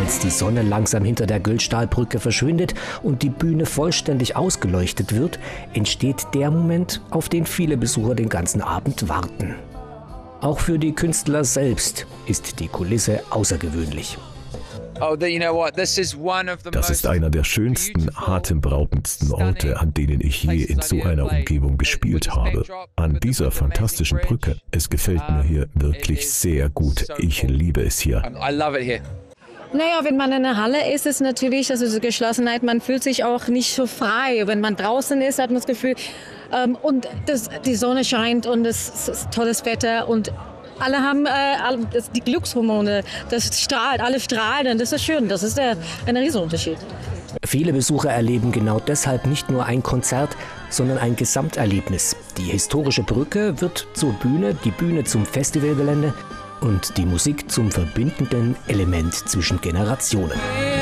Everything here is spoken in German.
Als die Sonne langsam hinter der Göllstahlbrücke verschwindet und die Bühne vollständig ausgeleuchtet wird, entsteht der Moment, auf den viele Besucher den ganzen Abend warten. Auch für die Künstler selbst ist die Kulisse außergewöhnlich. Das ist einer der schönsten, atemberaubendsten Orte, an denen ich je in so einer Umgebung gespielt habe. An dieser fantastischen Brücke. Es gefällt mir hier wirklich sehr gut. Ich liebe es hier. Naja, wenn man in der Halle ist, ist natürlich, also die Geschlossenheit, man fühlt sich auch nicht so frei. Wenn man draußen ist, hat man das Gefühl, und die Sonne scheint und es ist tolles Wetter und alle haben die Glückshormone, das strahlt, alle strahlen und das ist schön, das ist ein Riesenunterschied. Viele Besucher erleben genau deshalb nicht nur ein Konzert, sondern ein Gesamterlebnis. Die historische Brücke wird zur Bühne, die Bühne zum Festivalgelände und die Musik zum verbindenden Element zwischen Generationen.